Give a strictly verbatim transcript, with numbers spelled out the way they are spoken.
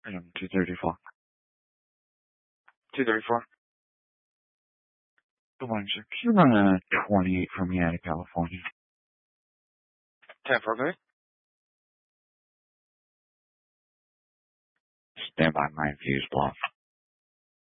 Um, two thirty-four. two thirty-four. Good morning, sir. Can you run a twenty-eight for me out of California? ten for good. Stand by, my fuse block.